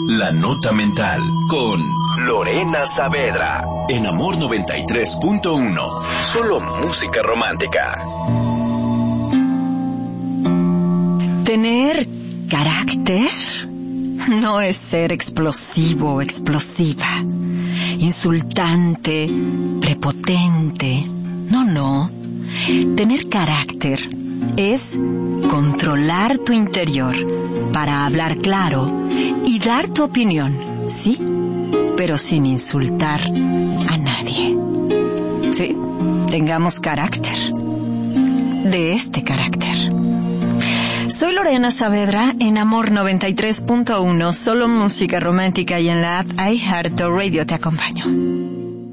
La Nota Mental con Lorena Saavedra en Amor 93.1. Solo música romántica. Tener carácter no es ser explosivo o explosiva, insultante, prepotente. No. Tener carácter es controlar tu interior para hablar claro y dar tu opinión, sí, pero sin insultar a nadie. Sí, tengamos carácter. De este carácter. Soy Lorena Saavedra en Amor 93.1, solo música romántica, y en la app iHeartRadio te acompaño.